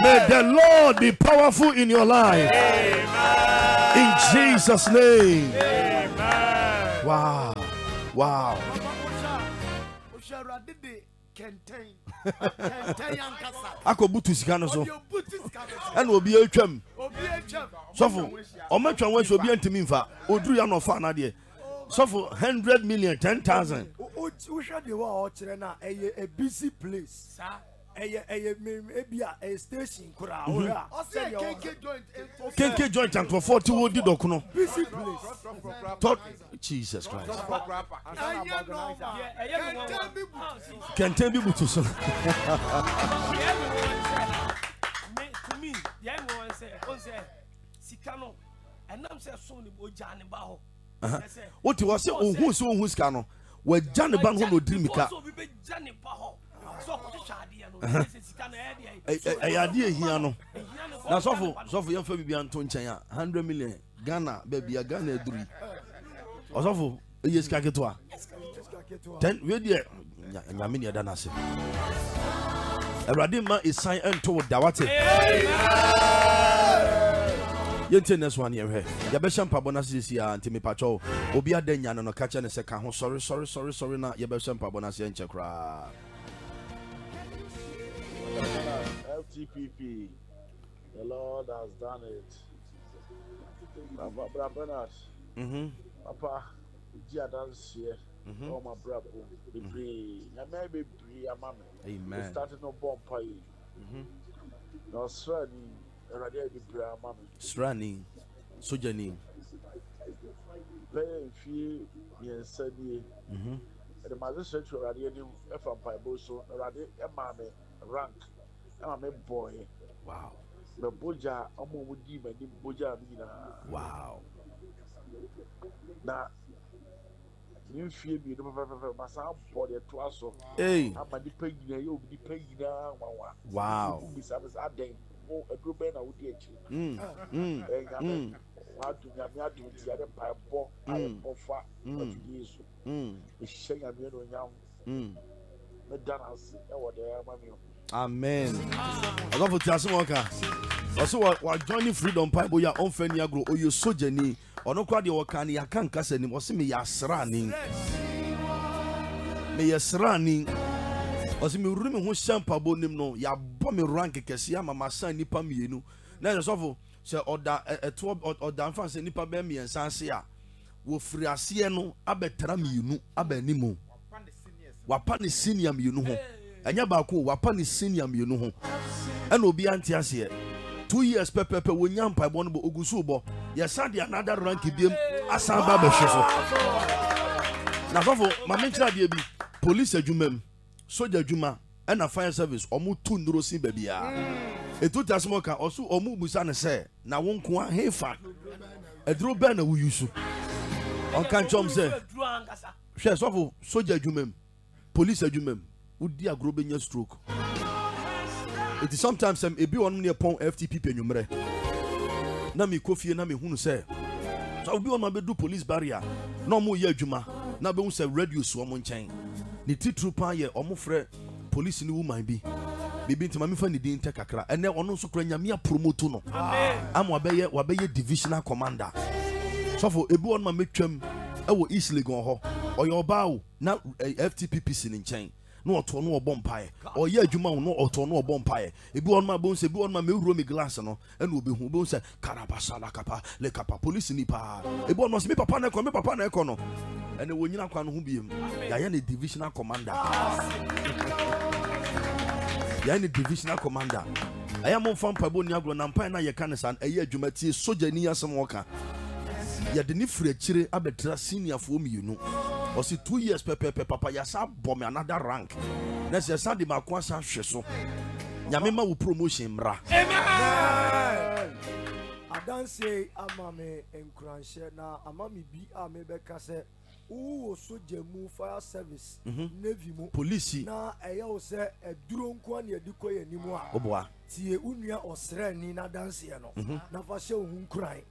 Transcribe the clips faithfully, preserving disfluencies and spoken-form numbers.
May the Lord be powerful in your life. Amen. In Jesus' name. Amen. Wow. Wow. Ako butu sika no so and obi atwam sofo o matwa wan so obi antimi mfa oduru ya no fa na de sofo one hundred million ten thousand o hwe de wa o kire na eye a busy place sa eye eye ebia a station kura o ya o say kenke joint kenke joint and for forty wo di dok no busy place Tot Jesus Christ kenten bi butu so to me yeah one say on say sika no enam say so ni bo ja ne ba ho what you say ohun so ohun sika no wa ja ne ba ho no drimika so bi be ja ne ba ho so ko twade ya no sika na e dey e ya dey ehia no na sofo sofo yem fa bibia nto nchen a one hundred million Ghana baby Ghana eduri osofo eye sika ketwa ten we dey nyame ne da na se Erade ma isan ento dawate yente next one here ya be shampa bonus this year antimi pacho obi adanya no ka che ne se ka ho sorry sorry sorry sorry na ya be shampa bonus ye nche kra F T P P, the Lord has done it. Papa Bernard, mhm Papa Gia dance here. Oh my brother, the pray. I may be free, Amame. Amen. Starting no bomb pie. Mhm. No srani, Erade be pray, Amame. Srani, sojani. Play few years said ye. Mhm. The magistrate Erade ni F pie boso Erade Amame rank. Amame boy. Wow. The boja omo wudi ma di boja mi na. Wow. Na you feel me, my son body to us. Hey, I'm a depending, you'll be paying now. wow. Besides, I think, oh, a group and I would get you. Mm, mm, mm, how to get me out to the other pipe ball, or fat, mm, mm, it's shame I'm here on young. mm. McDonald's, what they are, mammy. Amen. I love to ask Walker. Also, what joining Freedom Pipe, we are on Fanny Agro, or you sojani, or no crowd your can, ya can't cast any, was me yasrani. Me yasrani. Was me room who shampa bonim no, ya bomb rank a cassia, my son nipa me, no. Now, so, sir, or that a twelve or damn fancy nipa bemi and Sansia. Wo free a sieno, abetrami, you know, abenimo. Wapani senior, you know. Anya baako wapa ne senior me no ho ena obi anti ase two years pepe pepe wonya mpa bo no bo ogusu bo ye sade another rank biem asan ba ba hwe so na sofo ma menchira de bi police adwumam soldier adwuma ena fire service omo tu ndrosi ba bia etu tasmo ka oso omo busa ne se na wonko a hefa edro ba na wuyusu on kan chom se hwe sofo soldier adwumam police adwumam Udi agro benya stroke. It is sometimes some ebi on near pon F T P penyumre. Na mi kofie na me hunu se. So obi on ma be do police barrier. Na mo ye adwuma. Na be hu se radio so mo nchen. Ni titru pan ye omo frɛ police ni woman bi. Bibi ntima me fa ni din tekakra. Ene ono so kra nyame promote no. Am wa be ye wa be ye divisional commander. So for ebi on ma metwam e wo East Legon ho. Oyo ba wo na F T P P si ni nchen. No oto no obom pae o ye adwuma no oto no obom pae ebi on ma bon se bi on ma me wuro me glass no e no obehu bon se karabasala kapa le kapa police ni pa ebi on ma se me papa na ko me papa na ko no ene wonyina kwa no hu biem ya ye ne divisional commander ya ne divisional commander aya mo fam pa boni agro na mpan na ye kan san eye adwuma tie soja ni asem woka ye de ni firi akire abetra senior fo mienu or see two years pepe pepe papa yasa bomb another rank. Next year Sunday ma kwasa hwe so. Nyame ma wo promotion mra. Amen. I don't say amame encourage na amami bi ame beka se wo soja mu fire service navy mu police na eye wo se eduro nko na ediko ye nimu a oboa tie unua osre ni na dance ye no na fa hye ohun kuran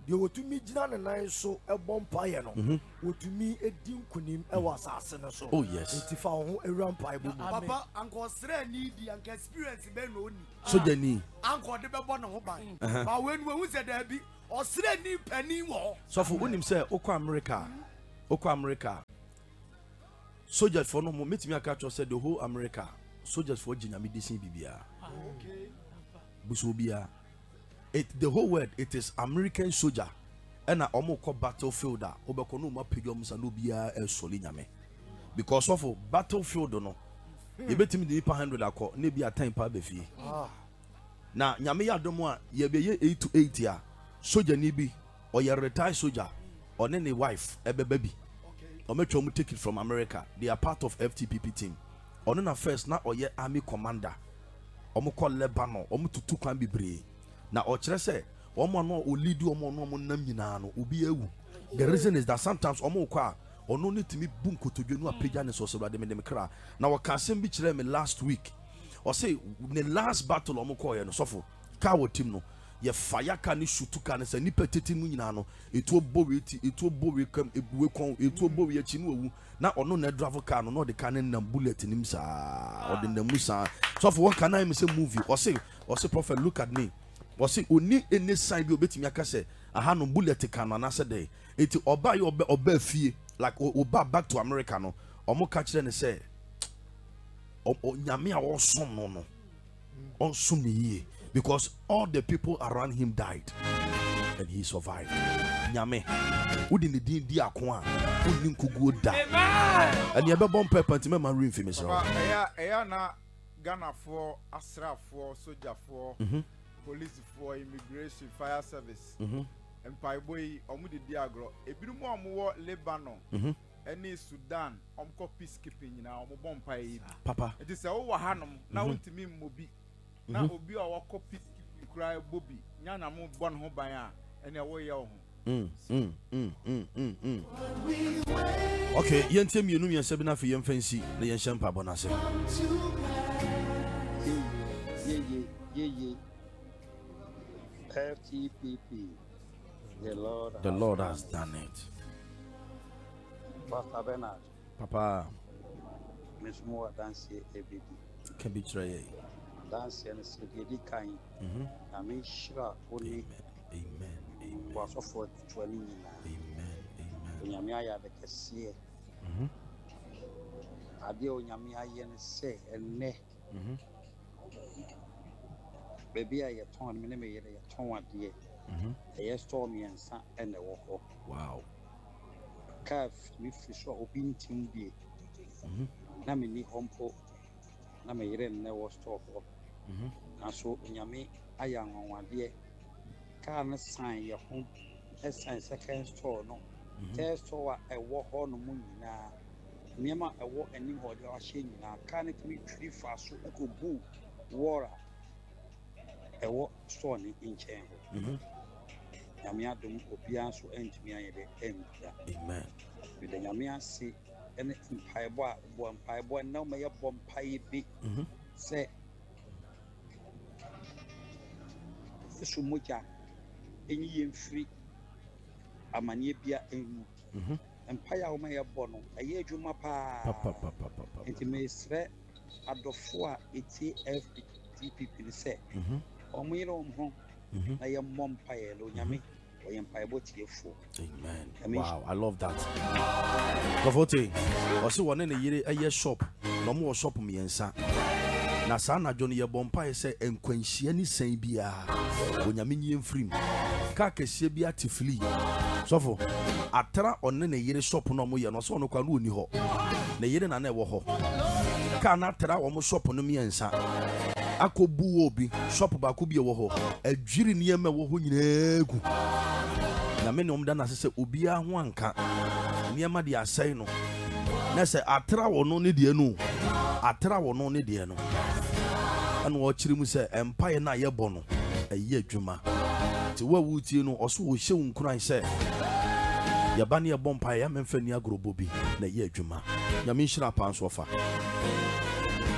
deɛ wɔtumi gyina ne nan so ɛbɔ mpaeɛ no wɔtumi edi nkunim ɛwɔ asase no so. Oh yes. Nti fa wo ho ewura mpaeɛ bɔ mu. Papa anka ɔsrɛ ni di anka experience bɛ na oni. Soja ni. Anka ɔde bɛbɔ ne ho ban. Ba wenu wehu sɛ daabi ɔsrɛ ni pani wɔ. Sɔfo wonim sɛ okɔ America okɔ America soldiers for no mo metimi aka kyerɛ sɛ the whole America soldiers for gyina di sin bibia. Okay. Buso bia. It the whole world it is American soldier. Ɛna ɔmo kɔ battlefield a obɛkɔ no ma pedium sa no bia ɛsɔle nyame. Because of battlefield no yɛbɛtimi de nipa one hundred akɔ na bi atan pa ba fie. Na nyame ya dom a yɛbɛyɛ eight to eight a soldier ni bi ɔyɛ retired soldier ɔne ne wife ɛbɛba bi. Ɔmɛtwa ɔmo take it from America. They are part of F T P P team. Ɔno na first na ɔyɛ army commander. Ɔmo kɔ Lebanon ɔmo tutu kwan bibree. Na ɔkyerɛ sɛ ɔmo no o lead ɔmo no ɔmo nam nyinaa no obi ewu. The reason is that sometimes ɔmo kɔ a ɔno ne timi bu nkotodwe no apagya ne so so bra de me dem kra. Na wɔka asɛm bi kyerɛ me last week. Ɔse ne last battle ɔmo kɔ yɛ no sɔfo ka wɔ team no ye fire ka ne shutu ka ne sɛ nipa tete mu nyinaa no etu obo we ti etu obo we kam ebuwe kon etu obo we achi no owu na ɔno na drive car no no de ka ne nam bullet nim saa ɔde namu saa so for one can I say movie or say or say prophet look at me or say oni any sign bi obetimi aka sɛ aha no bullet ka no na sɛ de eti oba ye oba oba fie like oba back to America no ɔmo ka kyerɛ ne sɛ nyame a ɔsom no no ɔsom ne yie because all the people around him died and he survived. Nyame, udi ni din di akwa, udi nkugu da. And you be born pepper to me man room for me so. Eya eya na Ghana for Asra for soldier for police for immigration fire service. Empire boy omudi diagro. Ebiru mo amuwo Lebanon. Any Sudan omko peacekeeping na omo bon pai. Papa. It is a wo hanom na untimi mobi. Na obi a wakɔ peacekeeping kura bobi nya na mo bɔ ne ho ban a ɛne ɛwɔ yɛ ho mm mm mm mm mm mm okay yɛntie mienu miɛnsa bi na afei yɛmfa nsi na yɛnhyɛ mpa bɔ no ase ye ye ye ye F T P P the Lord the Lord has done it. Pastor Bernard Papa Miss Moore dance every can be tray dance and security kind. I mean, sure, only amen, amen. Was offered twenty. Amen, amen. Yamia the Cassia. Adio Yamia yen say and ne. Baby, I had torn me, I torn dear. A stormy and sun and the walk. Wow. Calf, me fish or bean team be. Namini hompo. Namaire never stop. Na so nyame ayang onwade ka na sign ye ho e sign second store no third store e wo ho no mu nyina niema e wo ani ho de ahye nyina ka na timi twiri fa so ko bu wora e wo store ni nchen ho nyame adom obia so entimi ayede enta amen bi de nyame ase ene mpaibo a bo mpaibo na ma ye bo mpai bi se so moja enyi yemfiri amanye bia enu empire wo ma ye bo no aye adwuma pa papa papa papa enti me sre adofo a eti F T P P se omo yire omo na ye mom paye lo nyame o ye mpaye bo tiefo amen. Wow, I love that. Kofote osi wona ne yire aye shop no mo shop miensa na saa na John ye bompa se enkwanhia ni san bia onyame nyi mfrim ka kese bia tifli sofo atra onne ne yire shop no mo ye no so no kwa no oni ho ne yire na na ewo ho ka na atra wo mo shop no miensa akobu obi shop ba ko bi ewo ho adwiri ne ma wo ho nyina gu na me ne omda na se obi a ho anka ne ma de asai no na se atra wo no ne de anu atra wo no ne de no anu o chiri mu se empire na ye bɔ no ayi adwuma ti wa wutie no ɔso wo hye unkuran se ya ba ne ye bɔ empire ya memfa ni agrobo bi na ye adwuma nyame nhira pa nso fa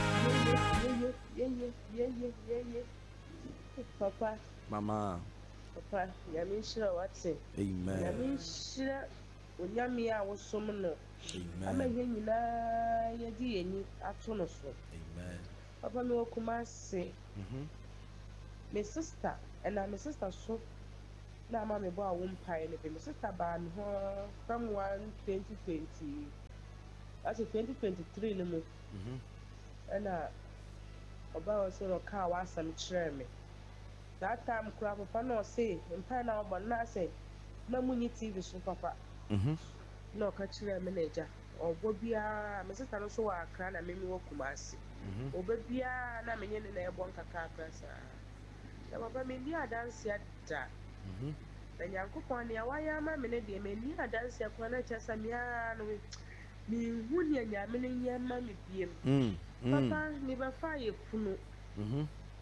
Papa mama Papa, Yamishra, what's it? Amen. Yamishra, when Yamia was summoned. I'm a Amen. hina, Yadi, and Atonoso. Amen. Papa, no Kumasi, Mhm. my sister, and I'm a sister so. Now, Mammy Boy won't pie anything. My sister ban her from one twenty twenty. That's a twenty twenty-three, no more. Mhm. And uh, about sort of car was some me. That time, crap of no say, and pan out, but not say, no money T V so papa. Mhm. No catch manager. Or Bobia, my sister also a crown and maybe walk Kumasi. Mhm. Or Babia, and I'm in a bonka carcass. The papa may be a dance yet. Mhm. The young coupon, ya why am I many day? Many a dance ya corner chess and yan with me, Wunya Yamini Yam Mammy P M. Mm. Mm. Papa, never fire Puno. Mhm.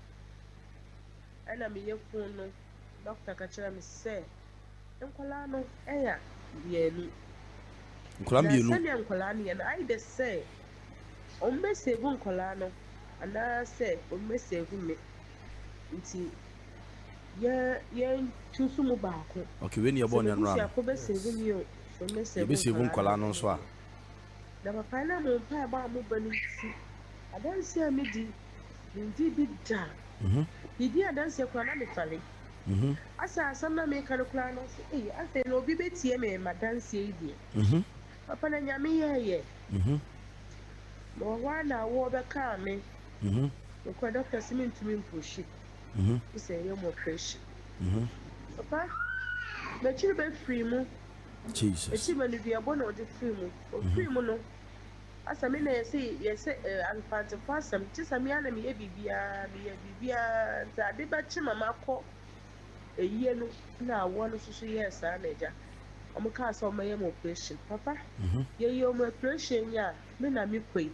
And I'm your phone, Doctor Kacham say, Encolano, Aya, Yenu. Columbia no. Sunny and Colani, and I just say, O Mess Evon Colano, and I say, O Mess Evon me. Yeah, yeah, too soon about. Okay, when you're born and run. I could be saving you from Miss You be saving Colano so. Never find out more pie about moving. I don't see a midi. Indeed, big jam. Mhm. He did dance your chronic family. Mhm. I saw some make a clan of eh, I say no be better me, my dance here. Mhm. Upon a yammy here. Mhm. More one I wore the car me. Mhm. The doctor seeming to me push it. Mhm. You say you're more pressure. Mhm. Papa, but you'll be free mo. Jesus. It's even if you are born or the free mo. Or free mo. As I mean, I say, yes, I'm part of person. Just a man, me, a bibia, me, a bibia, that debate, mamma, call a year now, one or two years, I major. I'm a cast on my operation, Papa. Mhm. Yeah, you're my operation, yeah, men are me quay.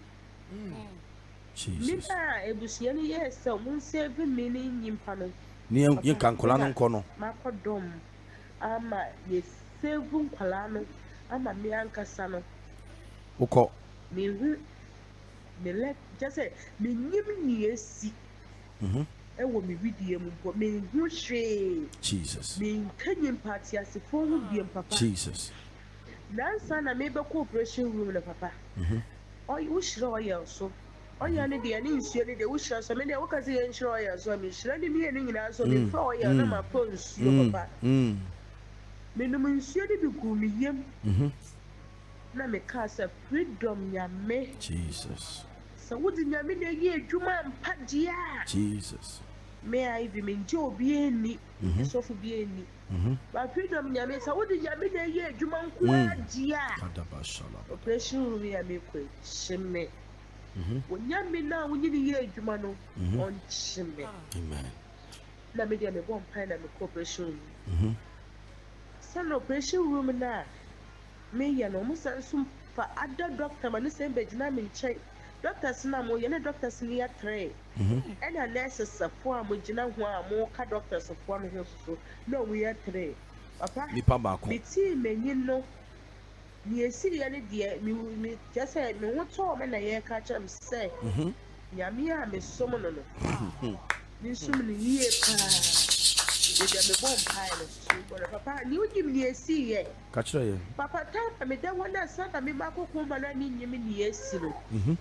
Jesus. Nita, a busian, yes, so moon seven meaning in panel. Ni yen kan Colano nko Marco Dom, ama, yes, seven colano, ama me anka sano. Uko. Me hu me let just say me nyim ni esi Mhm. e wo me video mu bo me hu hwe Jesus. me kanyim party asefo hu biem papa Jesus. dansa na me be cooperation room na papa Mhm. oy wo hire oya so oya ne de ne nsuo ne de wo hire so me de wo ka se hire oya so me hire ne me ne nyina so me fra oya na ma po nsuo papa Mm. me no nsuo de bi gu me yam Mhm. na me ka se freedom nyame Jesus. so wo di nyame de ye adwuma mpa dia Jesus. me I be me nje obi eni Mhm. so fu bi eni Mhm. ba freedom nyame so wo di nyame de ye adwuma nko adia Kadabashala. operation room ya me kwe shime Mhm. wo nyame na wo nyini ye adwuma no Mhm. on shime Amen. na me de me bon pan na me operation room Mhm. san operation room na me ya no mo san sum fa ada doctor ma ne sem be gina me nche doctors na mo ye ne doctors ni ya three Mhm. ɛna nurses afo a mo gyina ho a mo ka doctors afo no hwɛ so na ɔmo yɛ three papa Nipa baako. me tii m'enyi no ne esi yɛ ne deɛ me me kyɛ sɛ me ho tɔɔ me na yɛ ka kyerɛ me sɛ Mhm. nyame a me som no no me som no yie paa yɛde me bɔ mpae no so bɔrɔ papa ne wonyim ne esi yɛ Ka kyerɛ ye. papa taa na me da hɔ na sa na me ma akoko ma na ne nyim ne esi no Mhm.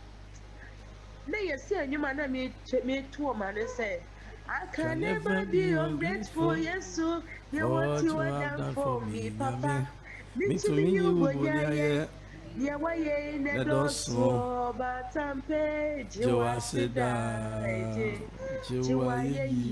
na yɛsi enyuma na me me to ɔma ne sɛ I can never be ungrateful, yes, so you want to have done for me, Papa. Me to me, you would, yeah, yeah. Yeah, why, yeah, in the door, so, but I'm paid. You are Seda, Jiwaye.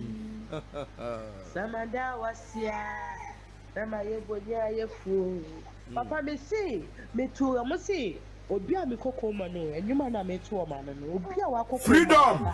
Samanda was ya. Sama ye bonya ye fool. Papa, me see, me too, I must see. Obi a me koko ma no, enyuma na me to ma no. Obi a wa koko. Freedom.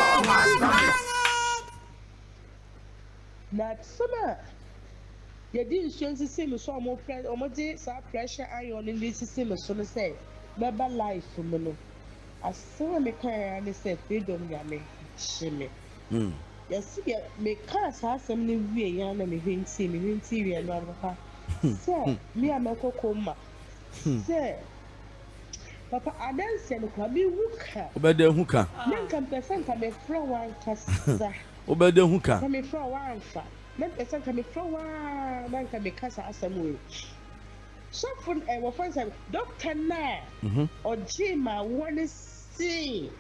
Na sama ye di nsuo nsisi me so omo pre omo di sa pressure iron ni nsisi me so no say beba life me no asema me kan ani say freedom ya me shime Mm. yes ye me kan sa asem ni wie ya na me hwenti me hwenti wie no papa say me a me kokoma say papa adanse no kwa me wuka Obede hu ka. me kan person ka me fra wan kasa Obede hu ka. me fra wan fa men pesa ka me flowa man ka me kasa asɛm so fun e wo fan say doctor na mhm ojima woni si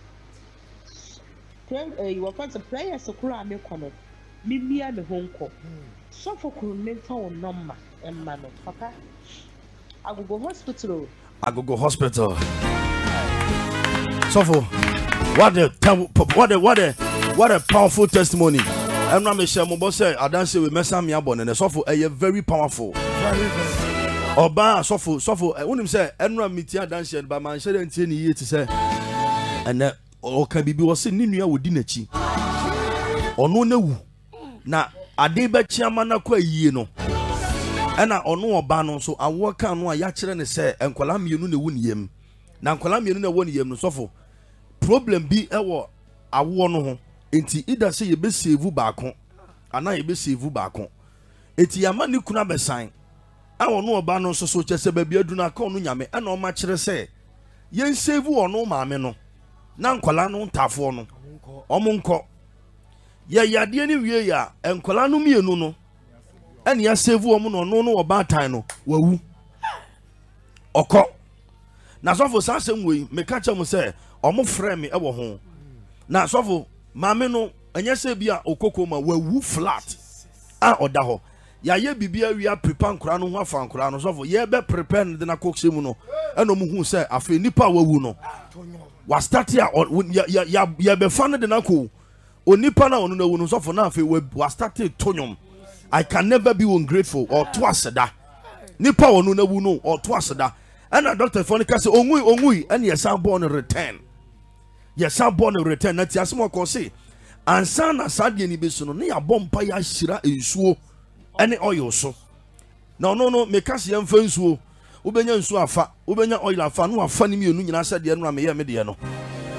pray e wo fan say prayer so kura me kono mi mia me honko so for kuru me fa wo number e ma no papa agogo hospital agogo hospital so for what a what a what a what a powerful testimony. I'm not me share mo boss say adanse we mesa me abon and so for a very powerful very very oba so for so for unim say enra meti adanse ba man share ntie ni yeti say and o ka bibi wo se ni nua wodi nachi ono na wu na ade ba chiama na kwa yie no ena ono oba no so awo ka no a ya kire ne say enkwala mienu na wu ne yem na enkwala mienu na wu ne yem no so for problem bi ewo awo no ho enti ida se ye be save baako ana ye be save baako eti yama ni kuna besan awo no oba no so so chese ba bi aduna ka ono nyame ana o ma kire se yen save ono maame no na nkwala no ntafo no omonko ye yade ni wie ya enkwala no mienu no ene ya save omo no no no oba tan no wawu okọ na sofo sasem we me ka chem se omo frɛ me ewo ho na sofo maame no anya se bia okoko ma wawu flat a oda ho ya ye bibia wi prepare nkura no ho afa nkura no sofo ye be prepare no de na kokse mu no eno mu hu se afa nipa wawu no wa start ya ya ya ya be fa no de na ko onipa na ono na wu no sofo na afa wa start tonyom. I can never be ungrateful or twice da nipa ono na wu no or twice da and a doctor fonica say ongui ongui and yes am born return yes am born return na ti asemo ko say ansa na sadie ni besu no na ya bompa ya hira ensuo ene oil so no no no me kase ya mfa nsuo ubenya nsuo afa ubenya oil afa no afa ni mienu nyina sadie no me ye me de no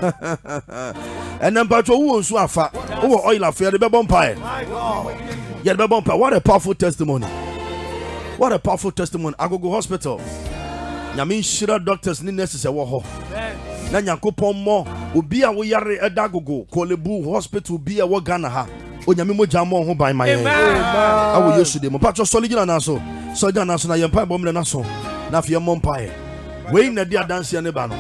ene mpacho wo nsuo afa wo oil afa ya de be bompa e ya de be bompa. What a powerful testimony, what a powerful testimony. Agogo hospital nyame shira doctors ni nurses e wo ho na nyakopon mo obi a wo yare edagogo Kolebu hospital bi e wo Ghana ha onyame moja mo ho ban maye awo yesu de mo patcho solid na so so Ghana so na yempa bom na so na fie mo mpae we na dia dance ne ba no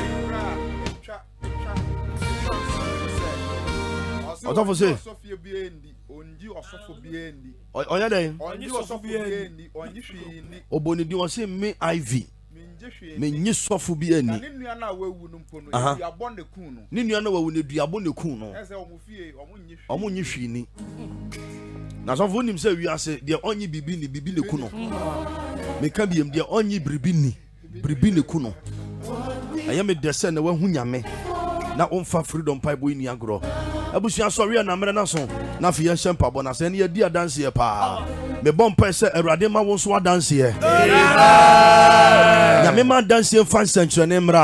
otofo se Sofia bi endi onji osofo bi endi oya den onji osofo bi endi onji hwi ni oboni di won se me iv me nyi sofo bi ani na nua na wawu no mpo no duabon ne kun no ni nua na wawu ne duabon ne kun no ese omo fie omo nyi hwi omo nyi hwi ni na sofo nim se wi ase de onyi bibi ni bibi ne kun no me ka biem de onyi bribi ni bribi ne kun no aye me de se na wahu nyame na onfa freedom pipe bo ni agro abusua sorry na mere na so na fi yenhye mpabo na se ne yedi adanse ye pa me bom pa se awurade ma won so adanse ye amen nyame ma adanse fa century ne mra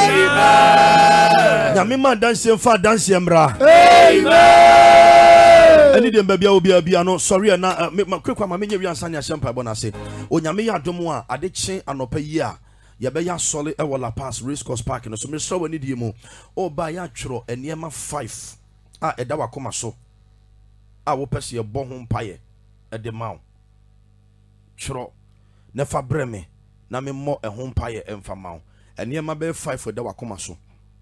amen nyame ma adanse fa adanse mra amen ani dem babia obi abia no sorry na kwekwa ma menye wi ansa ne ahye mpabo na se onyame ya adom a ade kye anopa yi a ya be ya sole e wala pass race course park no so me so wani die mu o ba ya tworo eniema five a eda wakoma so a wo pese ye bo ho mpaye e de mawo tworo na fa breme na me mo e ho mpaye e mfa mawo eniema be five eda wakoma so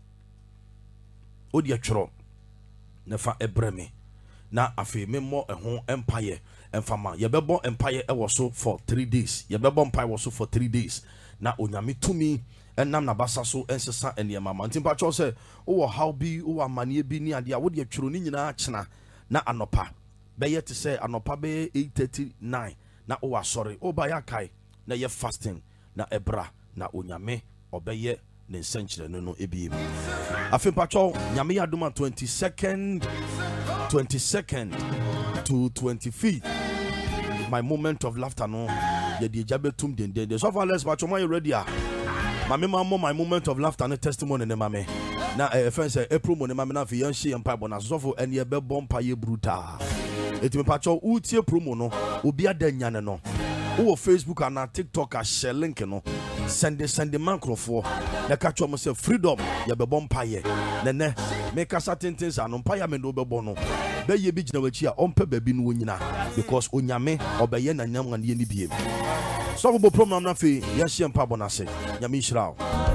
o de tworo na fa e breme na afi me mo e ho mpaye e mfa mawo ye be bo mpaye e wo so for three days ye be bo mpaye wo so for three days na onyame tumi enam na basa so ensesa eniema mantim pa cho se wo how bi wo amane bi ni ade a wo de tworo ni nyina chena na anopa be yet say anopa be eight thirty-nine na wo asori wo ba ya kai na ye fasting na ebra na onyame obeye ne nsenkyere no no ebiem afem pa cho nyame ya doma twenty-second twenty-second to twenty-fifth my moment of laughter no ye di jabetum den den so far let's watch you ready ah mama mama my moment of laughter and testimony ne mama na eh friend say april mo ne mama na fi yan hye empire bona so for ene be bompa ye brutal etimi pacho utie promo no obi adanya no wo Facebook and TikTok a share link no send send man crofo na ka twom say freedom ye bebo mpaye nene make kasa tenten sa no mpaye me no bebo no be ye bi gina wachi a ompe babi no nyina because onyame obeye na nyam wan ye ni biem so go program na fe ye hye mpa bonase nyame nhyira